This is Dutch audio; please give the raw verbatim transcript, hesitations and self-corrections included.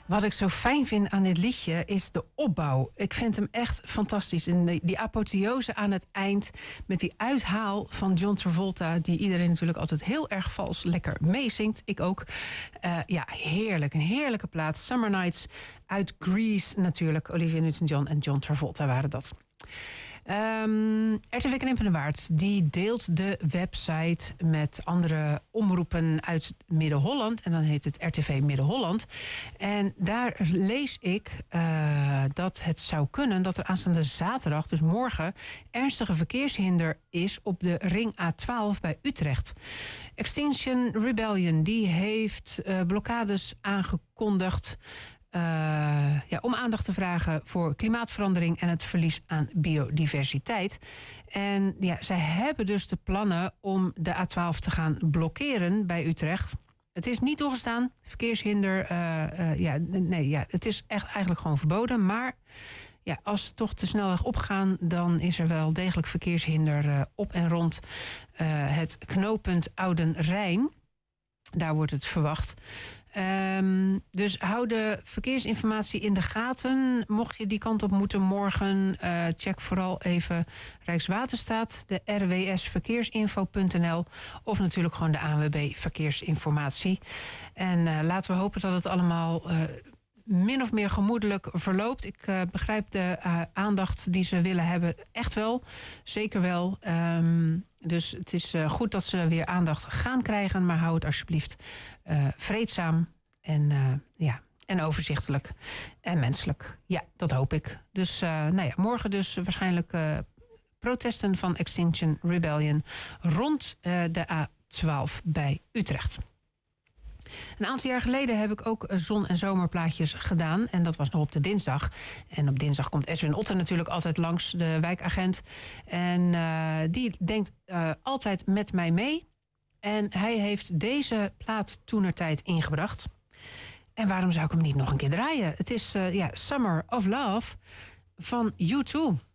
Wat ik zo fijn vind aan dit liedje is de opbouw. Ik vind hem echt fantastisch. En die, die apotheose aan het eind met die uithaal van John Travolta, die iedereen natuurlijk altijd heel erg vals lekker meezingt. Ik ook. Uh, ja, heerlijk. Een heerlijke plaat. Summer Nights uit Grease natuurlijk. Olivia Newton-John en John Travolta waren dat. Um, R T V Knippende Waard die deelt de website met andere omroepen uit Midden-Holland. En dan heet het R T V Midden-Holland. En daar lees ik uh, dat het zou kunnen dat er aanstaande zaterdag, dus morgen, ernstige verkeershinder is op de ring A twaalf bij Utrecht. Extinction Rebellion die heeft uh, blokkades aangekondigd. Uh, ja, om aandacht te vragen voor klimaatverandering en het verlies aan biodiversiteit. En ja, zij hebben dus de plannen om de A twaalf te gaan blokkeren bij Utrecht. Het is niet toegestaan, verkeershinder. Uh, uh, ja, nee, ja, het is echt eigenlijk gewoon verboden. Maar ja, als ze toch de snelweg opgaan, dan is er wel degelijk verkeershinder uh, op en rond uh, het knooppunt Ouden Rijn. Daar wordt het verwacht. Um, dus hou de verkeersinformatie in de gaten. Mocht je die kant op moeten morgen, uh, check vooral even Rijkswaterstaat, de R W S verkeersinfo punt n l of natuurlijk gewoon de A N W B verkeersinformatie. En uh, laten we hopen dat het allemaal uh, min of meer gemoedelijk verloopt. Ik uh, begrijp de uh, aandacht die ze willen hebben echt wel. Zeker wel. Um, dus het is uh, goed dat ze weer aandacht gaan krijgen, maar hou het alsjeblieft uh, vreedzaam en, uh, ja, en overzichtelijk en menselijk. Ja, dat hoop ik. Dus uh, nou ja, morgen dus waarschijnlijk uh, protesten van Extinction Rebellion rond uh, de A twaalf bij Utrecht. Een aantal jaar geleden heb ik ook zon- en zomerplaatjes gedaan. En dat was nog op de dinsdag. En op dinsdag komt Edwin Otter natuurlijk altijd langs, de wijkagent. En uh, die denkt uh, altijd met mij mee. En hij heeft deze plaat toenertijd ingebracht. En waarom zou ik hem niet nog een keer draaien? Het is uh, ja, Summer of Love van U twee.